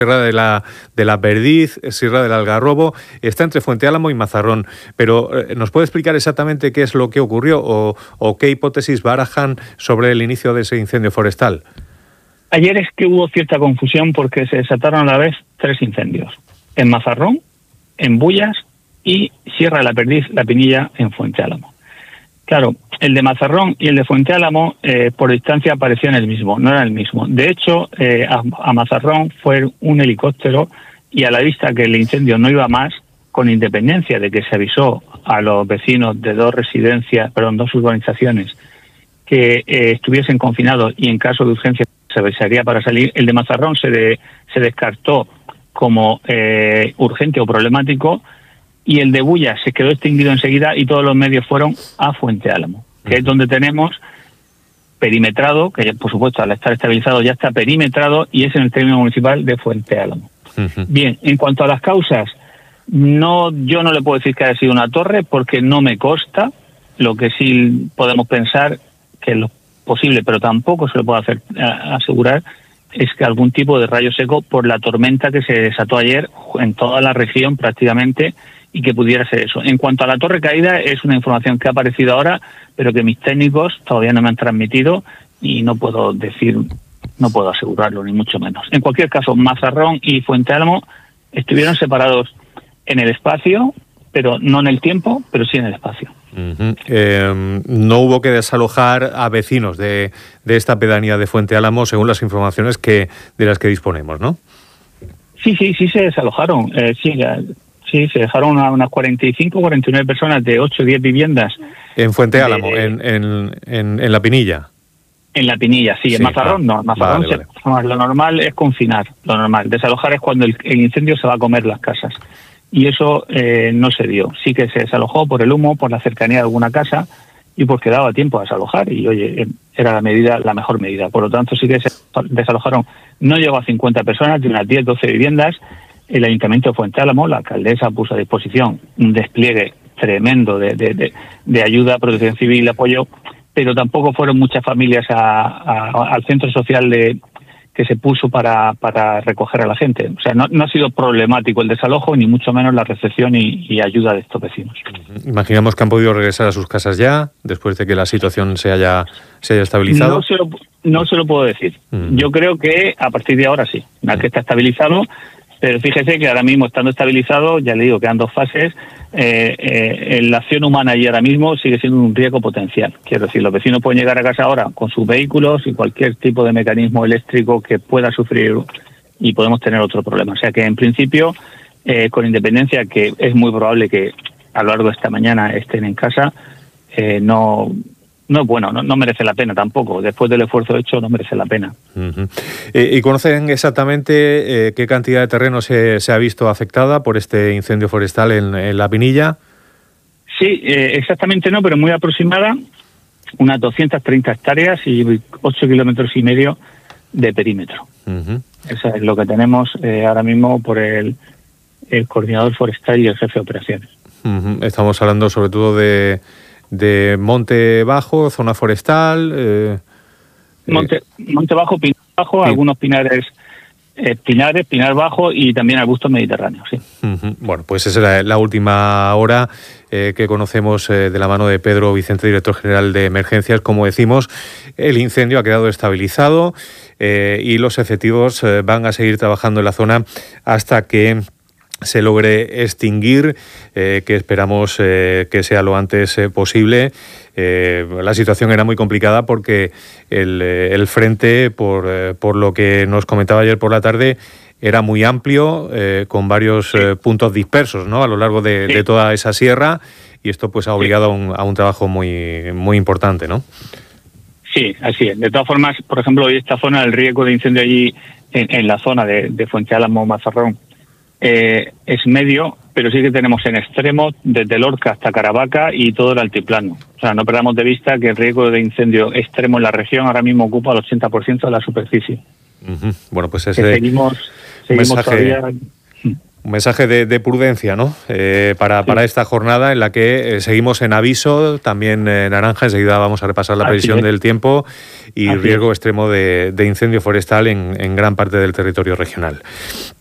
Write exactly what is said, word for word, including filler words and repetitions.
Sierra de la, de la Perdiz, Sierra del Algarrobo, está entre Fuente Álamo y Mazarrón. Pero ¿nos puede explicar exactamente qué es lo que ocurrió o, o qué hipótesis barajan sobre el inicio de ese incendio forestal? Ayer es que hubo cierta confusión porque se desataron a la vez tres incendios. En Mazarrón, en Bullas y Sierra de la Perdiz, La Pinilla, en Fuente Álamo. Claro, el de Mazarrón y el de Fuente Álamo eh, por distancia parecían el mismo, no eran el mismo. De hecho, eh, a, a Mazarrón fue un helicóptero y a la vista que el incendio no iba más, con independencia de que se avisó a los vecinos de dos residencias, perdón, dos urbanizaciones, que eh, estuviesen confinados y en caso de urgencia se avisaría para salir, el de Mazarrón se, de, se descartó como eh, urgente o problemático, y el de Bullas se quedó extinguido enseguida y todos los medios fueron a Fuente Álamo, que es donde tenemos perimetrado, que por supuesto al estar estabilizado ya está perimetrado, y es en el término municipal de Fuente Álamo. Uh-huh. Bien, en cuanto a las causas, no, yo no le puedo decir que haya sido una torre porque no me consta. Lo que sí podemos pensar, que es lo posible, pero tampoco se lo puedo hacer a, asegurar, es que algún tipo de rayo seco por la tormenta que se desató ayer en toda la región prácticamente, y que pudiera ser eso. En cuanto a la torre caída, es una información que ha aparecido ahora, pero que mis técnicos todavía no me han transmitido y no puedo decir, no puedo asegurarlo, ni mucho menos. En cualquier caso, Mazarrón y Fuente Álamo estuvieron separados en el espacio, pero no en el tiempo, pero sí en el espacio. Uh-huh. Eh, no hubo que desalojar a vecinos de, de esta pedanía de Fuente Álamo, según las informaciones que de las que disponemos, ¿no? Sí, sí, sí se desalojaron. Eh, sí, ya, sí, se dejaron a unas cuarenta y cinco, cuarenta y nueve personas de ocho o diez viviendas. En Fuente Álamo, de, en, en, en, en La Pinilla. En La Pinilla, sí. sí. En Mazarrón ah, no. En Mazarrón vale, se, vale. Lo normal es confinar, lo normal. Desalojar es cuando el, el incendio se va a comer las casas. Y eso eh, no se dio. Sí que se desalojó por el humo, por la cercanía de alguna casa y porque daba tiempo a desalojar. Y oye, era la medida, la mejor medida. Por lo tanto, sí que se desalojaron. No llegó a cincuenta personas, de unas diez, doce viviendas. El Ayuntamiento de Fuente Álamo, la alcaldesa, puso a disposición un despliegue tremendo de, de, de, de ayuda, protección civil, apoyo, pero tampoco fueron muchas familias a, a, al centro social de que se puso para, para recoger a la gente. O sea, no, no ha sido problemático el desalojo, ni mucho menos la recepción y, y ayuda de estos vecinos. Imaginamos que han podido regresar a sus casas ya, después de que la situación se haya, se haya estabilizado. No se lo, no se lo puedo decir. Uh-huh. Yo creo que a partir de ahora sí, una vez uh-huh. que está estabilizado, pero fíjese que ahora mismo, estando estabilizado, ya le digo, quedan dos fases, eh, eh, la acción humana allí ahora mismo sigue siendo un riesgo potencial. Quiero decir, los vecinos pueden llegar a casa ahora con sus vehículos y cualquier tipo de mecanismo eléctrico que pueda sufrir, y podemos tener otro problema. O sea que, en principio, eh, con independencia que es muy probable que a lo largo de esta mañana estén en casa, eh, no... No, bueno, no, no merece la pena tampoco. Después del esfuerzo hecho, no merece la pena. Uh-huh. Eh, ¿Y conocen exactamente eh, qué cantidad de terreno se, se ha visto afectada por este incendio forestal en, en La Pinilla? Sí, eh, exactamente no, pero muy aproximada. Unas doscientas treinta hectáreas y ocho kilómetros y medio de perímetro. Uh-huh. Eso es lo que tenemos eh, ahora mismo por el, el coordinador forestal y el jefe de operaciones. Uh-huh. Estamos hablando sobre todo de... de Monte Bajo, zona forestal. Eh, Monte, eh, Monte Bajo, Pinar Bajo, sí. Algunos pinares, eh, pinares, Pinar Bajo y también arbustos mediterráneos. Sí. Uh-huh. Bueno, pues esa es la, la última hora eh, que conocemos eh, de la mano de Pedro Vicente, director general de Emergencias. Como decimos, el incendio ha quedado estabilizado eh, y los efectivos eh, van a seguir trabajando en la zona hasta que se logre extinguir, eh, que esperamos eh, que sea lo antes eh, posible. Eh, la situación era muy complicada porque el, eh, el frente, por, eh, por lo que nos comentaba ayer por la tarde, era muy amplio, eh, con varios eh, puntos dispersos, ¿no?, a lo largo de, sí. de toda esa sierra, y esto pues ha obligado sí. a, un, a un trabajo muy, muy importante, ¿no? Sí, así es. De todas formas, por ejemplo, hoy esta zona, el riesgo de incendio allí en, en la zona de, de Fuente Álamo, Mazarrón, Eh, es medio, pero sí que tenemos en extremos desde Lorca hasta Caravaca y todo el altiplano. O sea, no perdamos de vista que el riesgo de incendio extremo en la región ahora mismo ocupa el ochenta por ciento de la superficie. Uh-huh. Bueno, pues ese que seguimos, seguimos mensaje, todavía... Un mensaje de, de prudencia, ¿no? Eh, para, sí. para esta jornada en la que eh, seguimos en aviso, también en naranja, enseguida vamos a repasar la previsión Así del es. tiempo y Así riesgo es. extremo de, de incendio forestal en, en gran parte del territorio regional.